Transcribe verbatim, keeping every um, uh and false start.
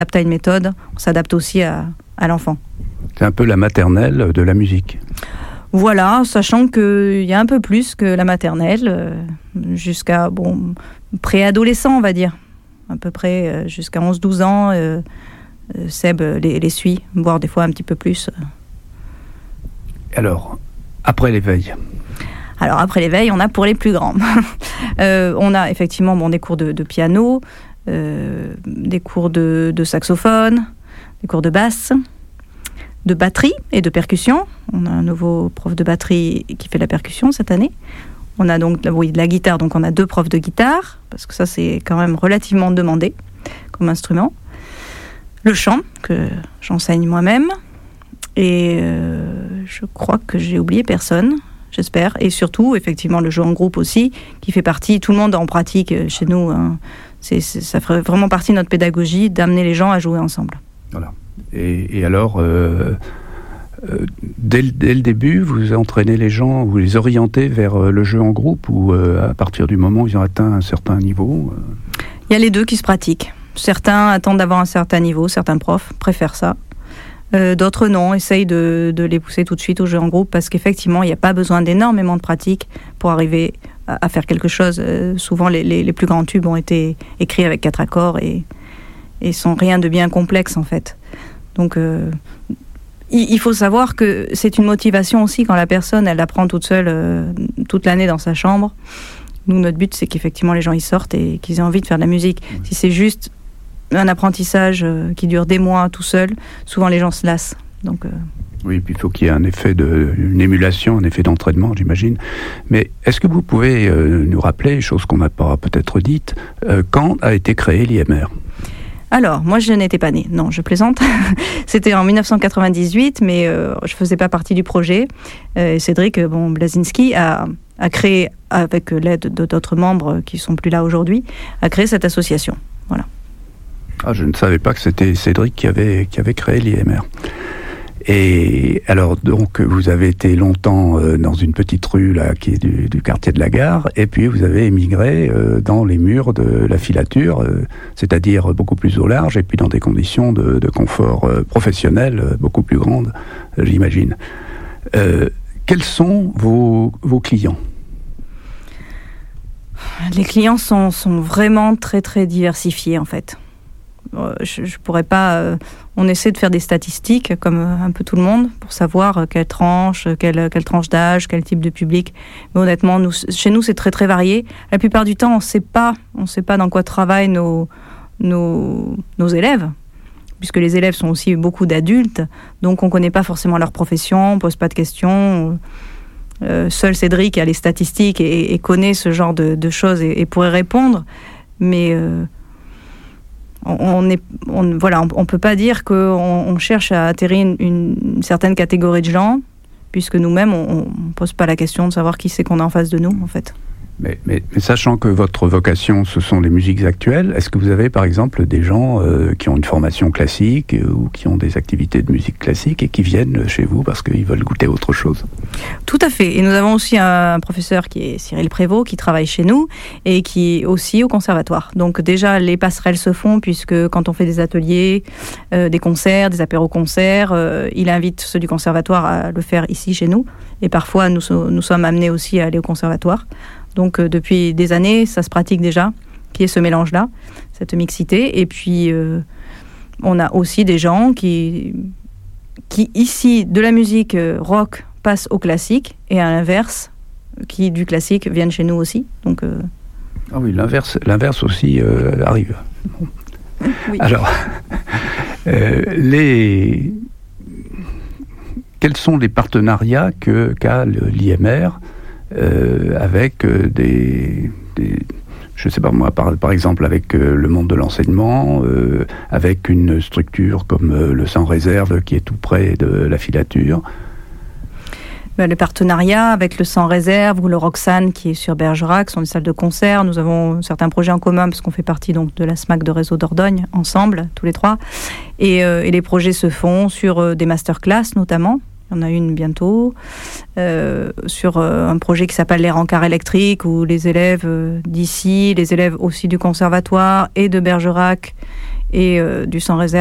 s'adapte à une méthode, on s'adapte aussi à, à l'enfant. C'est un peu la maternelle de la musique. Voilà, sachant qu'il y a un peu plus que la maternelle, euh, jusqu'à bon, préadolescent, on va dire. À peu près euh, jusqu'à onze douze ans, euh, euh, Seb les, les suit, voire des fois un petit peu plus. Alors, après l'éveil Alors, après l'éveil, on a pour les plus grands. euh, on a effectivement bon, des cours de, de piano, euh, des cours de, de saxophone, des cours de basse, de batterie et de percussion. On a un nouveau prof de batterie qui fait de la percussion cette année. On a donc oui, de la guitare, donc on a deux profs de guitare, parce que ça c'est quand même relativement demandé comme instrument. Le chant, que j'enseigne moi-même. Et euh, je crois que j'ai oublié personne, j'espère. Et surtout, effectivement, le jeu en groupe aussi, qui fait partie, tout le monde en pratique chez nous. Hein. C'est, c'est, ça ferait vraiment partie de notre pédagogie, d'amener les gens à jouer ensemble. Voilà. Et, et alors, euh, euh, dès, dès le début, vous entraînez les gens, vous les orientez vers le jeu en groupe, ou euh, à partir du moment où ils ont atteint un certain niveau euh... Il y a les deux qui se pratiquent. Certains attendent d'avoir un certain niveau, certains profs préfèrent ça. Euh, d'autres non, essayent de, de les pousser tout de suite au jeu en groupe, parce qu'effectivement, il n'y a pas besoin d'énormément de pratique pour arriver à, à faire quelque chose. Euh, souvent, les, les, les plus grands tubes ont été écrits avec quatre accords et, et sont rien de bien complexe, en fait. Donc, euh, il, il faut savoir que c'est une motivation aussi quand la personne, elle apprend toute seule, euh, toute l'année dans sa chambre. Nous, notre but, c'est qu'effectivement, les gens y sortent et qu'ils aient envie de faire de la musique. Mmh. Si c'est juste un apprentissage euh, qui dure des mois tout seul, souvent les gens se lassent. Donc, euh... Oui, puis il faut qu'il y ait un effet de, une émulation, un effet d'entraînement, j'imagine. Mais est-ce que vous pouvez euh, nous rappeler, chose qu'on n'a pas peut-être dite, euh, quand a été créé l'I M R ? Alors, moi, je n'étais pas née. Non, je plaisante. C'était en dix-neuf cent quatre-vingt-dix-huit, mais euh, je ne faisais pas partie du projet. Euh, Cédric bon, Blazinski a, a créé, avec l'aide de d'autres membres qui ne sont plus là aujourd'hui, a créé cette association. Voilà. Ah, je ne savais pas que c'était Cédric qui avait, qui avait créé l'I M R. Et alors, donc, vous avez été longtemps euh, dans une petite rue là, qui est du, du quartier de la Gare, et puis vous avez émigré euh, dans les murs de la filature, euh, c'est-à-dire beaucoup plus au large, et puis dans des conditions de, de confort euh, professionnel euh, beaucoup plus grandes, euh, j'imagine. Euh, quels sont vos, vos clients ? Les clients sont, sont vraiment très, très diversifiés, en fait. Je, je pourrais pas. Euh, on essaie de faire des statistiques, comme un peu tout le monde, pour savoir quelle tranche, quelle, quelle tranche d'âge, quel type de public. Mais honnêtement, nous, chez nous, c'est très très varié. La plupart du temps, on sait pas, on sait pas dans quoi travaillent nos nos, nos élèves, puisque les élèves sont aussi beaucoup d'adultes, donc on connaît pas forcément leur profession, on pose pas de questions. Euh, seul Cédric a les statistiques et, et connaît ce genre de, de choses et, et pourrait répondre, mais euh, On est, on, voilà, on ne peut pas dire qu'on on cherche à atterrir une, une certaine catégorie de gens, puisque nous-mêmes, on ne pose pas la question de savoir qui c'est qu'on a en face de nous, en fait. Mais, mais, mais sachant que votre vocation, ce sont les musiques actuelles, est-ce que vous avez, par exemple, des gens euh, qui ont une formation classique euh, ou qui ont des activités de musique classique et qui viennent chez vous parce qu'ils veulent goûter autre chose ? Tout à fait. Et nous avons aussi un professeur qui est Cyril Prévost, qui travaille chez nous et qui est aussi au conservatoire. Donc déjà, les passerelles se font, puisque quand on fait des ateliers, euh, des concerts, des apéros-concerts, euh, il invite ceux du conservatoire à le faire ici, chez nous. Et parfois, nous, nous sommes amenés aussi à aller au conservatoire. Donc euh, depuis des années, ça se pratique déjà, qui est ce mélange-là, cette mixité. Et puis, euh, on a aussi des gens qui, qui ici, de la musique euh, rock, passent au classique, et à l'inverse, qui du classique viennent chez nous aussi. Donc, euh... Ah oui, l'inverse, l'inverse aussi euh, arrive. Bon. Oui. Alors, euh, les... quels sont les partenariats que, qu'a l'I M R Euh, avec euh, des, des, je sais pas moi, par, par exemple avec euh, le monde de l'enseignement, euh, avec une structure comme euh, le Sans Réserve qui est tout près de la filature. Ben, le partenariat avec le Sans Réserve ou le Roxane qui est sur Bergerac sont des salles de concert. Nous avons certains projets en commun parce qu'on fait partie donc de la S M A C de Réseau Dordogne ensemble, tous les trois. Et, euh, et les projets se font sur euh, des masterclass notamment. Il y en a une bientôt, euh, sur euh, un projet qui s'appelle les rencarts électriques, où les élèves euh, d'ici, les élèves aussi du conservatoire et de Bergerac et euh, du sans réserve